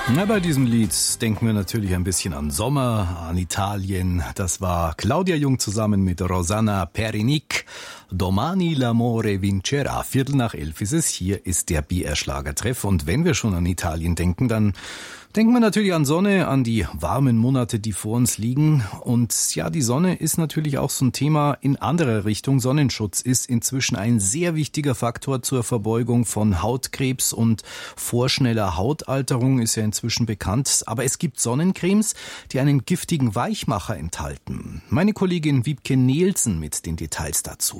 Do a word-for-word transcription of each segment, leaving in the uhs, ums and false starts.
Na, bei diesem Lied denken wir natürlich ein bisschen an Sommer, an Italien. Das war Claudia Jung zusammen mit Rosanna Perinic. Domani l'amore vincerà. Viertel nach elf ist es. Hier ist der B R-Schlagertreff. Und wenn wir schon an Italien denken, dann denken wir natürlich an Sonne, an die warmen Monate, die vor uns liegen. Und ja, die Sonne ist natürlich auch so ein Thema in anderer Richtung. Sonnenschutz ist inzwischen ein sehr wichtiger Faktor zur Verbeugung von Hautkrebs und vorschneller Hautalterung, ist ja inzwischen bekannt. Aber es gibt Sonnencremes, die einen giftigen Weichmacher enthalten. Meine Kollegin Wiebke Nielsen mit den Details dazu.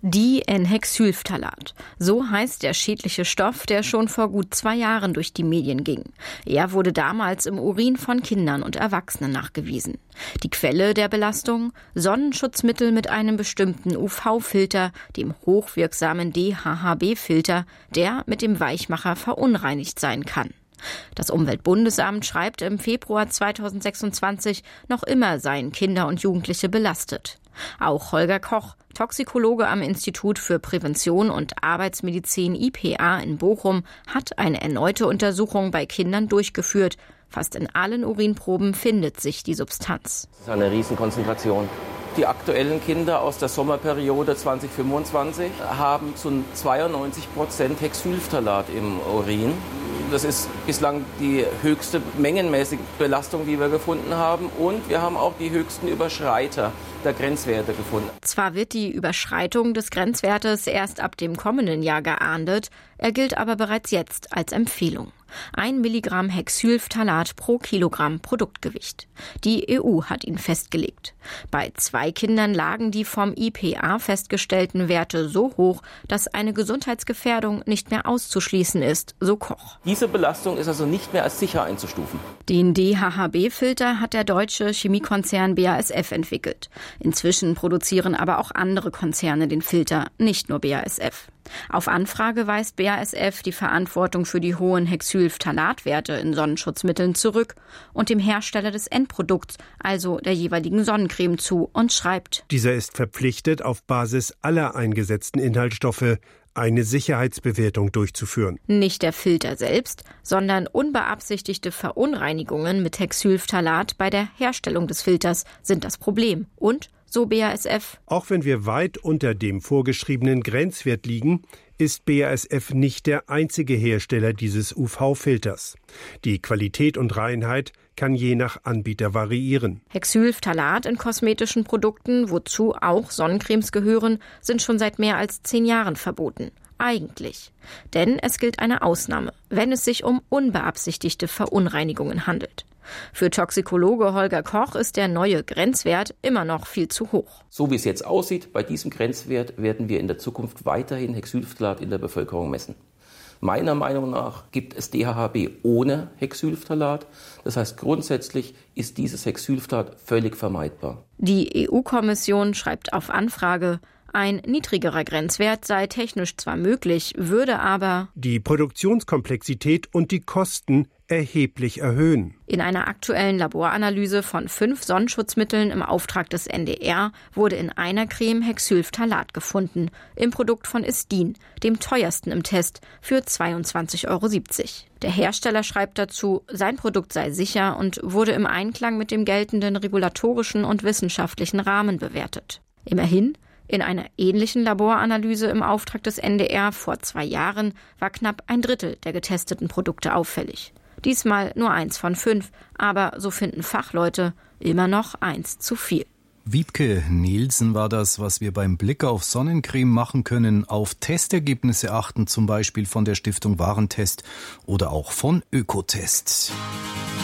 Dienhexylphthalat. So heißt der schädliche Stoff, der schon vor gut zwei Jahren durch die Medien ging. Er wurde damals im Urin von Kindern und Erwachsenen nachgewiesen. Die Quelle der Belastung? Sonnenschutzmittel mit einem bestimmten U V-Filter, dem hochwirksamen D H H B-Filter, der mit dem Weichmacher verunreinigt sein kann. Das Umweltbundesamt schreibt im Februar zweitausendsechsundzwanzig, noch immer seien Kinder und Jugendliche belastet. Auch Holger Koch, Toxikologe am Institut für Prävention und Arbeitsmedizin I P A in Bochum, hat eine erneute Untersuchung bei Kindern durchgeführt. Fast in allen Urinproben findet sich die Substanz. Das ist eine Riesenkonzentration. Die aktuellen Kinder aus der Sommerperiode zweitausendfünfundzwanzig haben zu zweiundneunzig Prozent Hexylphthalat im Urin. Das ist bislang die höchste mengenmäßige Belastung, die wir gefunden haben. Und wir haben auch die höchsten Überschreiter der Grenzwerte gefunden. Zwar wird die Überschreitung des Grenzwertes erst ab dem kommenden Jahr geahndet, er gilt aber bereits jetzt als Empfehlung. Ein Milligramm Hexylphthalat pro Kilogramm Produktgewicht. Die E U hat ihn festgelegt. Bei zwei Kindern lagen die vom I P A festgestellten Werte so hoch, dass eine Gesundheitsgefährdung nicht mehr auszuschließen ist, so Koch. Diese Belastung ist also nicht mehr als sicher einzustufen. Den D H H B-Filter hat der deutsche Chemiekonzern B A S F entwickelt. Inzwischen produzieren aber auch andere Konzerne den Filter, nicht nur B A S F. Auf Anfrage weist B A S F die Verantwortung für die hohen Hexylphthalatwerte in Sonnenschutzmitteln zurück und dem Hersteller des Endprodukts, also der jeweiligen Sonnencreme, zu und schreibt: Dieser ist verpflichtet, auf Basis aller eingesetzten Inhaltsstoffe eine Sicherheitsbewertung durchzuführen. Nicht der Filter selbst, sondern unbeabsichtigte Verunreinigungen mit Hexylphthalat bei der Herstellung des Filters sind das Problem. Und so B A S F. Auch wenn wir weit unter dem vorgeschriebenen Grenzwert liegen, ist B A S F nicht der einzige Hersteller dieses U V-Filters. Die Qualität und Reinheit kann je nach Anbieter variieren. Hexylphthalat in kosmetischen Produkten, wozu auch Sonnencremes gehören, sind schon seit mehr als zehn Jahren verboten. Eigentlich. Denn es gilt eine Ausnahme, wenn es sich um unbeabsichtigte Verunreinigungen handelt. Für Toxikologe Holger Koch ist der neue Grenzwert immer noch viel zu hoch. So wie es jetzt aussieht, bei diesem Grenzwert werden wir in der Zukunft weiterhin Hexylphthalat in der Bevölkerung messen. Meiner Meinung nach gibt es D H H B ohne Hexylphthalat. Das heißt, grundsätzlich ist dieses Hexylphthalat völlig vermeidbar. Die E U-Kommission schreibt auf Anfrage, ein niedrigerer Grenzwert sei technisch zwar möglich, würde aber die Produktionskomplexität und die Kosten erheblich erhöhen. In einer aktuellen Laboranalyse von fünf Sonnenschutzmitteln im Auftrag des N D R wurde in einer Creme Hexylphthalat gefunden, im Produkt von Isdin, dem teuersten im Test, für zweiundzwanzig Euro siebzig. Der Hersteller schreibt dazu, sein Produkt sei sicher und wurde im Einklang mit dem geltenden regulatorischen und wissenschaftlichen Rahmen bewertet. Immerhin, in einer ähnlichen Laboranalyse im Auftrag des N D R vor zwei Jahren war knapp ein Drittel der getesteten Produkte auffällig. Diesmal nur eins von fünf, aber so finden Fachleute immer noch eins zu viel. Wiebke Nielsen war das, was wir beim Blick auf Sonnencreme machen können. Auf Testergebnisse achten, zum Beispiel von der Stiftung Warentest oder auch von Ökotest.